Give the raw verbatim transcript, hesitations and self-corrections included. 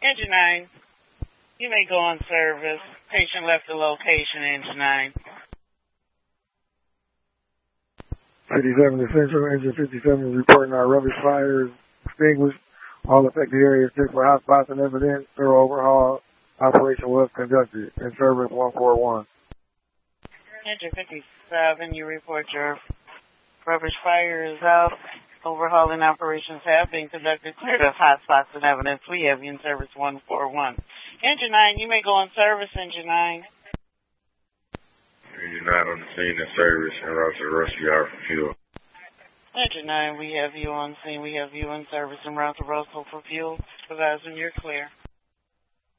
Engine nine, you may go on service. Patient left the location, Engine nine. fifty-seven to Central, Engine fifty-seven reporting our rubbish fire is extinguished. All affected areas checked for hotspots and evidence. Thorough overhaul operation was conducted. In service one four one. Engine fifty-seven, you report your rubbish fire is out. Overhauling operations have been conducted. Cleared of hotspots and evidence. We have you in service one four one. Engine nine, you may go on service, Engine nine. Engine nine on the scene in service and route to the rescue yard for fuel. Engine nine, we have you on scene. We have you in service and route to Russell for fuel. Supervisor, you're clear.